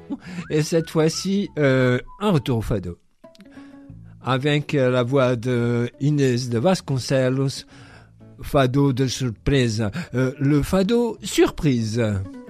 Et cette fois-ci, un retour au fado. Avec la voix de Inès de Vasconcelos, fado de surprise, le fado surprise.